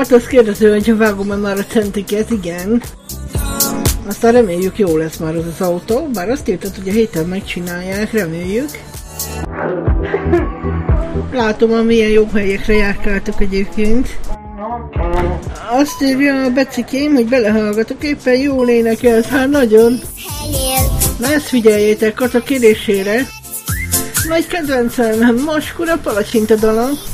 azt kérdező, hogyha vágom-e már a centiket, igen. Aztán reméljük jó lesz már az az autó, bár azt írtad, hogy a héten megcsinálják, reméljük. Látom, hogy milyen jó helyekre járkáltok egyébként. Azt írja a Becikém, hogy belehallgatok, éppen jól énekelsz, hát nagyon. Na ezt figyeljétek, Kata kérésére. Nagy kedvencem, Maskura palacsinta dala.